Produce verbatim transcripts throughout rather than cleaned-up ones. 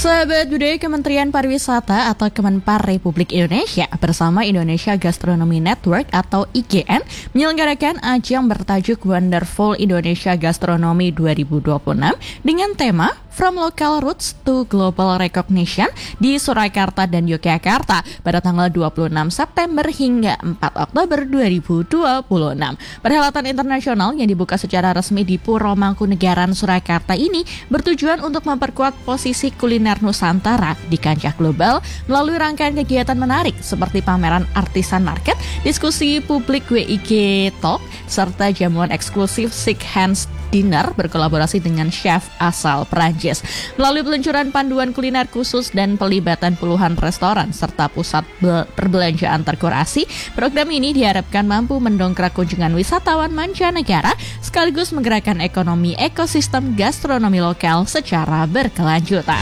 Sahabat budaya, Kementerian Pariwisata atau Kemenpar Republik Indonesia bersama Indonesia Gastronomy Network atau I G N menyelenggarakan ajang bertajuk Wonderful Indonesia Gastronomy dua ribu dua puluh enam dengan tema From Local Roots to Global Recognition di Surakarta dan Yogyakarta pada tanggal dua puluh enam September hingga empat Oktober dua ribu dua puluh enam. Perhelatan internasional yang dibuka secara resmi di Puro Mangkunegaran, Surakarta ini bertujuan untuk memperkuat posisi kuliner Nusantara di kancah global melalui rangkaian kegiatan menarik seperti pameran artisan market, diskusi publik W I G Talk, serta jamuan eksklusif Six Hands Dinner berkolaborasi dengan chef asal Prancis. Melalui peluncuran panduan kuliner khusus dan pelibatan puluhan restoran serta pusat be- perbelanjaan terkurasi, program ini diharapkan mampu mendongkrak kunjungan wisatawan mancanegara sekaligus menggerakkan ekonomi ekosistem gastronomi lokal secara berkelanjutan.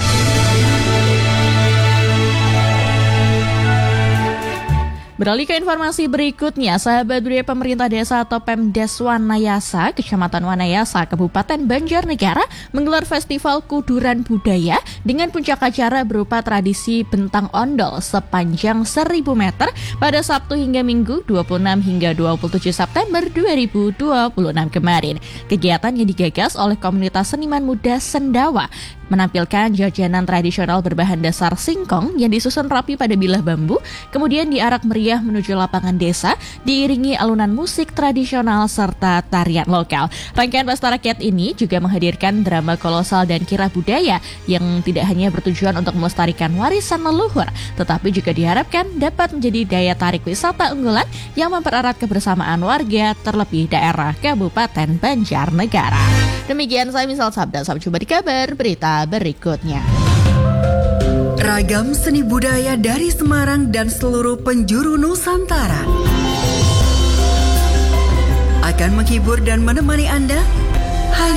Beralih ke informasi berikutnya, sahabat budaya, pemerintah desa atau Pemdes Wanayasa, Kecamatan Wanayasa, Kabupaten Banjarnegara menggelar festival kuduran budaya dengan puncak acara berupa tradisi bentang ondol sepanjang seribu meter pada Sabtu hingga Minggu dua puluh enam hingga dua puluh tujuh September dua ribu dua puluh enam kemarin. Kegiatan yang digagas oleh komunitas seniman muda Sendawa menampilkan jajanan tradisional berbahan dasar singkong yang disusun rapi pada bilah bambu, kemudian diarak meriah menuju lapangan desa, diiringi alunan musik tradisional serta tarian lokal. Rangkaian pesta rakyat ini juga menghadirkan drama kolosal dan kirah budaya yang tidak hanya bertujuan untuk melestarikan warisan leluhur, tetapi juga diharapkan dapat menjadi daya tarik wisata unggulan yang mempererat kebersamaan warga, terlebih daerah Kabupaten Banjarnegara. Demikian saya Misal Sabda, sampai jumpa di kabar berita berikutnya. Ragam seni budaya dari Semarang dan seluruh penjuru Nusantara akan menghibur dan menemani Anda hanya